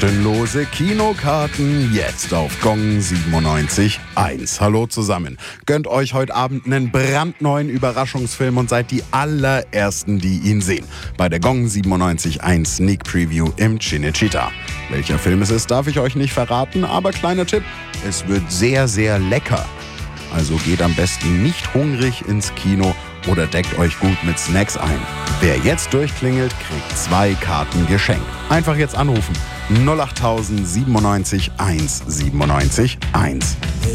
kostenlose Kinokarten jetzt auf Gong 97.1. Hallo zusammen. Gönnt euch heute Abend einen brandneuen Überraschungsfilm und seid die allerersten, die ihn sehen. Bei der Gong 97.1 Sneak Preview im Cinecittà. Welcher Film es ist, darf ich euch nicht verraten, aber kleiner Tipp, es wird sehr, sehr lecker. Also geht am besten nicht hungrig ins Kino oder deckt euch gut mit Snacks ein. Wer jetzt durchklingelt, kriegt 2 Karten geschenkt. Einfach jetzt anrufen. 08000 97 1 97 1.